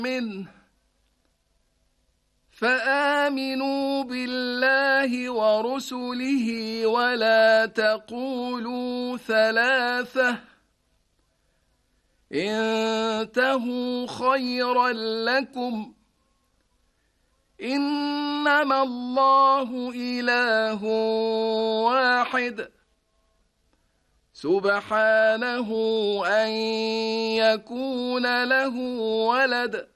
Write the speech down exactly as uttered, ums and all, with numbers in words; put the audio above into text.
منه فآمنوا بالله ورسله ولا تقولوا ثلاثة انتهوا خيرا لكم إنما الله إله واحد سبحانه أن يكون له ولد